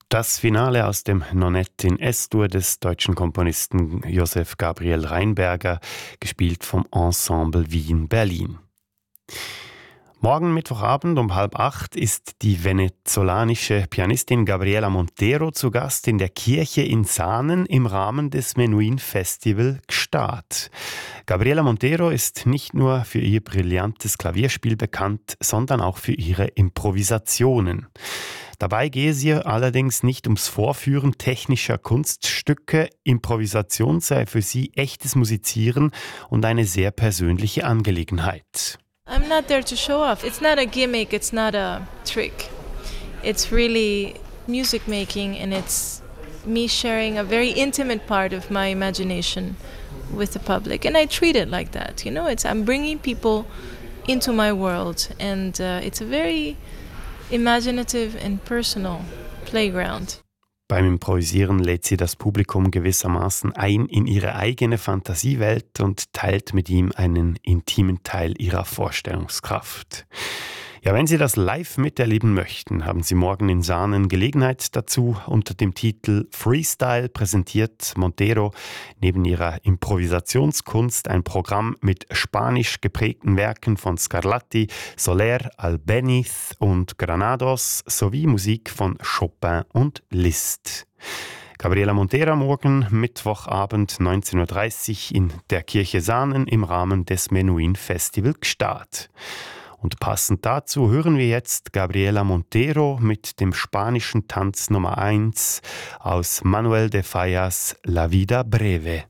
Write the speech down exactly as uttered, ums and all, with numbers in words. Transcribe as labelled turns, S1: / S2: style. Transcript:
S1: Das Finale aus dem Nonette in S-Dur des deutschen Komponisten Josef Gabriel Rheinberger, gespielt vom Ensemble Wien-Berlin. Morgen Mittwochabend um halb acht ist die venezolanische Pianistin Gabriela Montero zu Gast in der Kirche in Saanen im Rahmen des Menuhin Festival Gstaad. Gabriela Montero ist nicht nur für ihr brillantes Klavierspiel bekannt, sondern auch für ihre Improvisationen. Dabei gehe es ihr allerdings nicht ums Vorführen technischer Kunststücke. Improvisation sei für sie echtes Musizieren und eine sehr persönliche Angelegenheit.
S2: I'm not there to show off. It's not a gimmick, it's not a trick. It's really music making, and it's me sharing a very intimate part of my imagination with the public. And I treat it like that, you know, it's I'm bringing people into my world, and uh, it's a very imaginative and personal playground.
S1: Beim Improvisieren lädt sie das Publikum gewissermaßen ein in ihre eigene Fantasiewelt und teilt mit ihm einen intimen Teil ihrer Vorstellungskraft. Ja, wenn Sie das live miterleben möchten, haben Sie morgen in Saanen Gelegenheit dazu. Unter dem Titel Freestyle präsentiert Montero neben ihrer Improvisationskunst ein Programm mit spanisch geprägten Werken von Scarlatti, Soler, Albéniz und Granados sowie Musik von Chopin und Liszt. Gabriela Montero morgen Mittwochabend neunzehn Uhr dreißig in der Kirche Saanen im Rahmen des Menuhin Festival Gstaad. Und passend dazu hören wir jetzt Gabriela Montero mit dem spanischen Tanz Nummer eins aus Manuel de Fallas La Vida Breve.